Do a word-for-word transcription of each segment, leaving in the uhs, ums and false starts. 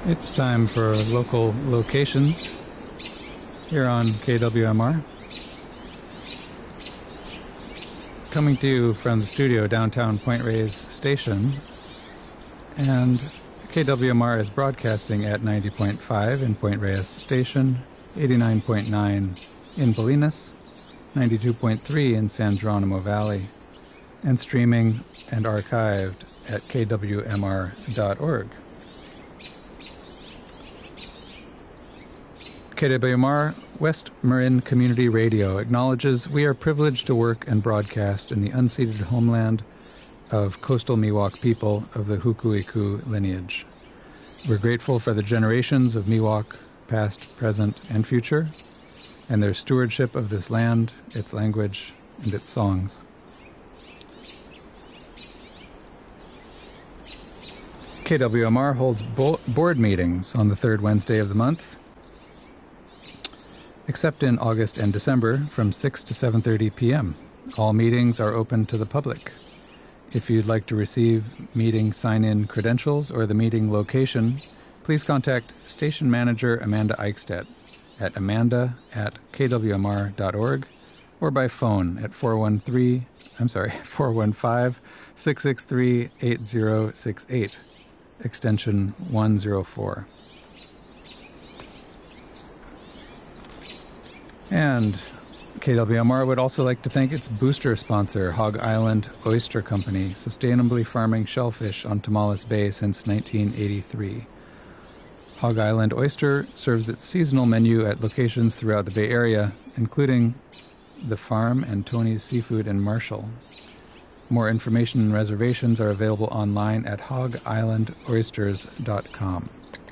It's time for local locations here on K W M R. Coming to you from the studio downtown Point Reyes Station. And K W M R is broadcasting at ninety point five in Point Reyes Station, eighty-nine point nine in Bolinas, ninety-two point three in San Geronimo Valley, and streaming and archived at K W M R dot org. K W M R West Marin Community Radio acknowledges we are privileged to work and broadcast in the unceded homeland of coastal Miwok people of the Hukuiku lineage. We're grateful for the generations of Miwok, past, present, and future, and their stewardship of this land, its language, and its songs. K W M R holds bo- board meetings on the third Wednesday of the month, except in August and December from six to seven thirty p.m. All meetings are open to the public. If you'd like to receive meeting sign-in credentials or the meeting location, please contact Station Manager Amanda Eichstadt at amanda at k w m r dot org or by phone at four one three, I'm sorry, four one five, six six three, eight zero six eight, extension one zero four. And K W M R would also like to thank its booster sponsor, Hog Island Oyster Company, sustainably farming shellfish on Tomales Bay since nineteen eighty-three. Hog Island Oyster serves its seasonal menu at locations throughout the Bay Area, including the farm and Tony's Seafood in Marshall. More information and reservations are available online at hog island oysters dot com.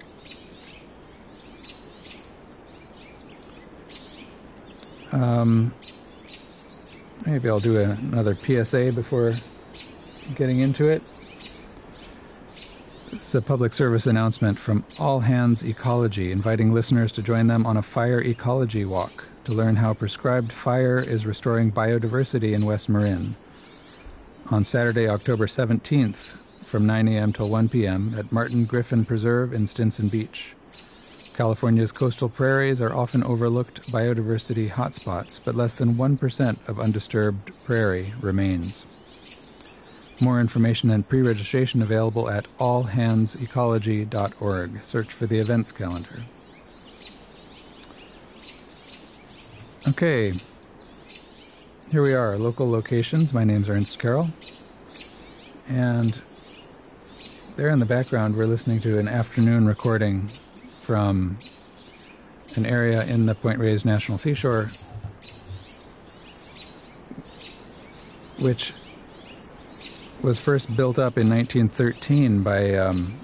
Um, maybe I'll do a, another P S A before getting into it. It's a public service announcement from All Hands Ecology, inviting listeners to join them on a fire ecology walk to learn how prescribed fire is restoring biodiversity in West Marin. On Saturday, October seventeenth, from nine a.m. till one p.m. at Martin Griffin Preserve in Stinson Beach. California's coastal prairies are often overlooked biodiversity hotspots, but less than one percent of undisturbed prairie remains. More information and pre-registration available at all hands ecology dot org. Search for the events calendar. Okay, here we are, local locations. My name's Ernst Carroll, and there in the background we're listening to an afternoon recording from an area in the Point Reyes National Seashore, which was first built up in nineteen thirteen by um,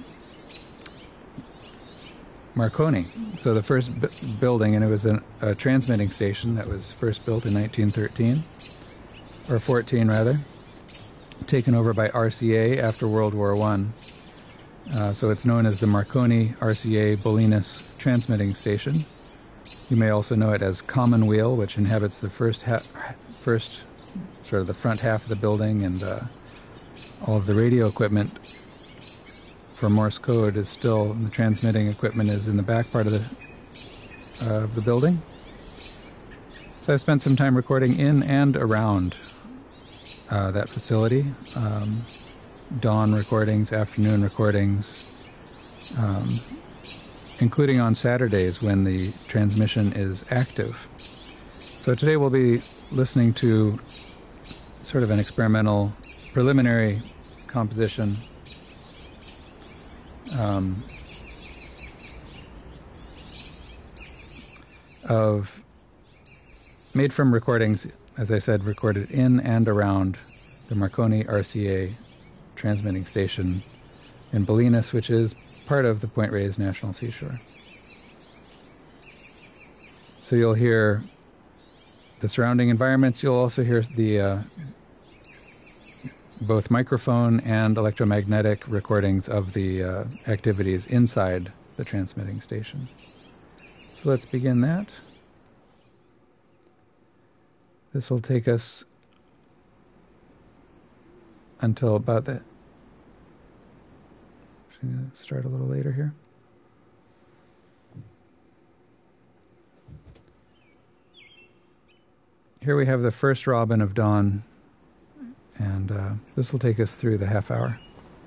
Marconi. So the first b- building, and it was an, a transmitting station that was first built in nineteen thirteen, or fourteen rather, taken over by R C A after World War One. Uh, so it's known as the Marconi R C A Bolinas Transmitting Station. You may also know it as Commonweal, which inhabits the first, ha- first sort of the front half of the building, and uh, all of the radio equipment for Morse code is still, the transmitting equipment is in the back part of the, uh, of the building. So I've spent some time recording in and around uh, that facility. Um, dawn recordings, afternoon recordings, um, including on Saturdays when the transmission is active. So today we'll be listening to sort of an experimental preliminary composition um, of made from recordings, as I said, recorded in and around the Marconi R C A transmitting station in Bolinas, which is part of the Point Reyes National Seashore. So you'll hear the surrounding environments. You'll also hear the uh, both microphone and electromagnetic recordings of the uh, activities inside the transmitting station. So let's begin that. This will take us until about that. Start a little later here. here we have the first robin of dawn, and uh, this will take us through the half hour.